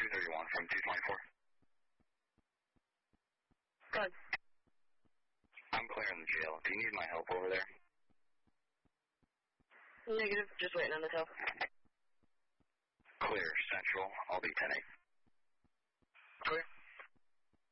231 from 224. Go ahead. I'm clear in the jail. Do you need my help over there? Negative. Just waiting on the tow. Clear. Central. I'll be 10-8. Clear.